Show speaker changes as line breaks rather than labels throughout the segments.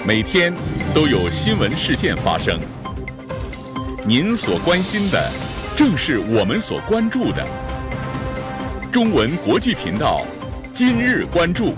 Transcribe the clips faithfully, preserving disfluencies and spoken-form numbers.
每天都有新闻事件发生。您所关心的，正是我们所关注的。中文国际频道，今日关注。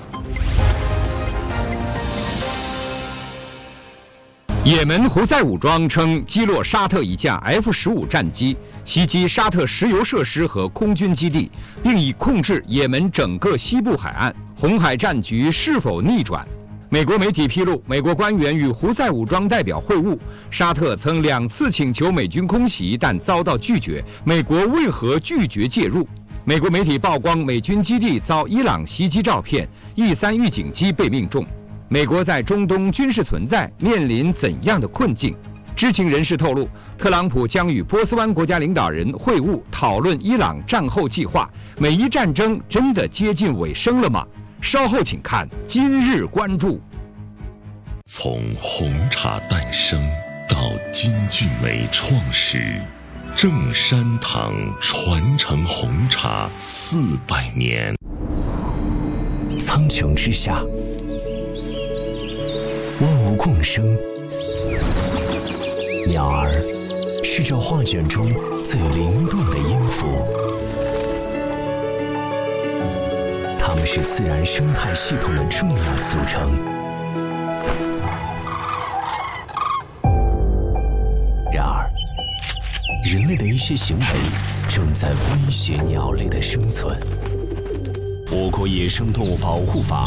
也门胡塞武装称击落沙特一架 F 十五战机，袭击沙特石油设施和空军基地，并已控制也门整个西部海岸。红海战局是否逆转？美国媒体披露，美国官员与胡塞武装代表会晤，沙特曾两次请求美军空袭，但遭到拒绝。美国为何拒绝介入？美国媒体曝光美军基地遭伊朗袭击照片 ，E 三预警机被命中。美国在中东军事存在面临怎样的困境？知情人士透露，特朗普将与波斯湾国家领导人会晤，讨论伊朗战后计划。美伊战争真的接近尾声了吗？稍后请看今日关注。
从红茶诞生到金骏眉创始，正山堂传承红茶四百年。
苍穹之下，万物共生。鸟儿是这画卷中最灵动的音符，它们是自然生态系统的重要组成。然而，人类的一些行为正在威胁鸟类的生存。我国野生动物保护法